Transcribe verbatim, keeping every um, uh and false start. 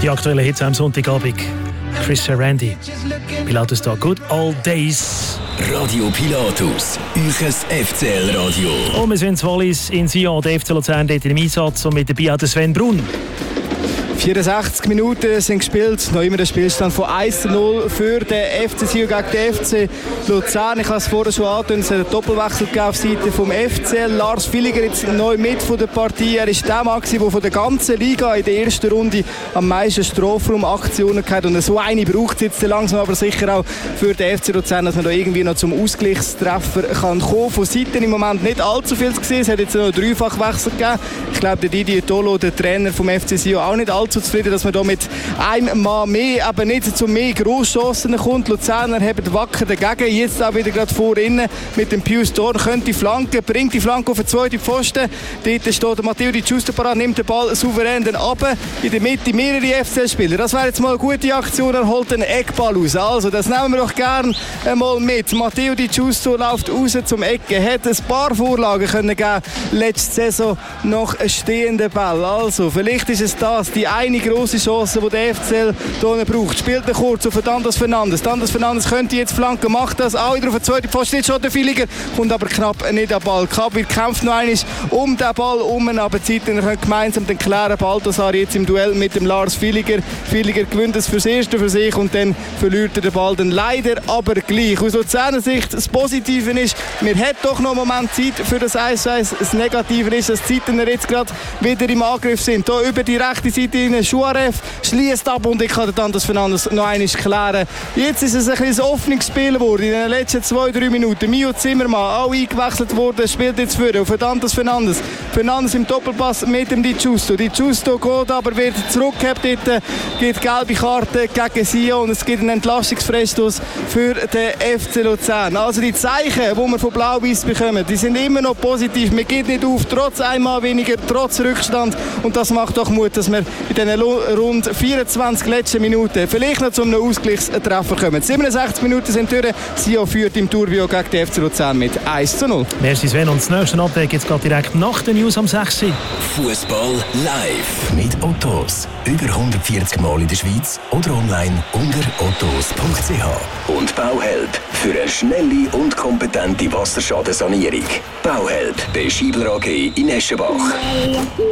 Die aktuellen Hits am Sonntagabend. Chris Randy. Pilatus da. Good Old Days. Radio Pilatus, euch F C L-Radio. Und wir sind in Wallis in Sion, der F C Luzern dort im Einsatz und mit dabei hat Sven Brun. vierundsechzig Minuten sind gespielt, noch immer der Spielstand von eins zu null für den F C Sion gegen den F C Luzern. Ich habe es vorher schon angedeutet, es hat einen Doppelwechsel auf Seite vom F C L. Lars Villiger jetzt neu mit von der Partie. Er ist der Mann, der von der ganzen Liga in der ersten Runde am meisten Strafraumaktionen hatte. Und so eine braucht es jetzt langsam, aber sicher auch für den F C Luzern, dass man da irgendwie noch zum Ausgleichstreffer kann kommen. Von Seiten im Moment nicht allzu viel zu sehen. Es hat jetzt noch einen Dreifachwechsel gegeben. Ich glaube, der Didier Tolo, der Trainer vom F C Sion, auch nicht allzu zufrieden, dass man da mit einem Mann mehr, aber nicht zu mehr Grosschancen kommt. Luzerner haben wacker dagegen. Jetzt auch wieder gerade vorne mit dem Pius Dorn. Könnte die Flanke, bringt die Flanke auf den zweiten Pfosten. Dort steht der Matteo Di Giusto parat, nimmt den Ball souverän dann runter. In der Mitte mehrere F C L-Spieler. Das wäre jetzt mal eine gute Aktion. Er holt einen Eckball raus. Also, das nehmen wir doch gerne einmal mit. Matteo Di Giusto läuft raus zum Ecken. Hat ein paar Vorlagen können geben letzte Saison noch einen stehenden Ball. Also, vielleicht ist es das, die eine grosse Chance, die der F C L hier braucht. Spielt er kurz auf Dandas Fernandes. Dandas Fernandes könnte jetzt flanken, macht das auch wieder auf den zweiten Pfosten. Jetzt schon der Villiger, kommt aber knapp nicht an den Ball. Kabir kämpft noch einmal um den Ball um, aber die Zeiten können gemeinsam den klären. Balthasar jetzt im Duell mit dem Lars Villiger. Villiger gewinnt es fürs Erste für sich und dann verliert er den Ball dann leider aber gleich. Aus Luzerner Sicht das Positive ist, wir haben doch noch einen Moment Zeit für das eins zu eins. Das Negative ist, dass die Zeiten jetzt gerade wieder im Angriff sind. Hier über die rechte Seite in Schuarev schließt ab und ich kann dann das Fernandes noch einmal klären. Jetzt ist es ein bisschen ein offenes Spiel geworden in den letzten zwei, drei Minuten. Mio Zimmermann, auch eingewechselt worden, spielt jetzt für auf Dantas Fernandes. Fernandes im Doppelpass mit dem Di Giusto. Di Giusto geht aber wird zurückgehabt. Dort gibt gelbe Karte gegen Sion und es gibt einen Entlastungsfreistoß für den F C Luzern. Also die Zeichen, die wir von Blau-Weiss bekommen, die sind immer noch positiv. Wir gehen nicht auf, trotz einmal weniger, trotz Rückstand. Und das macht doch Mut, dass wir in diesen rund vierundzwanzig letzten Minuten vielleicht noch zum Ausgleichstreffer kommen. siebenundsechzig Minuten sind durch. Sion führt im Tourbio gegen den F C Luzern mit eins zu null. Merci Sven und das nächste Update geht direkt nach den News am sechs Uhr. Fußball live mit Ottos. Über hundertvierzig Mal in der Schweiz oder online unter ottos punkt c h. Und Bauhelp für eine schnelle und kompetente Wasserschadensanierung. Bauhelp bei Schiebler A G in Eschenbach.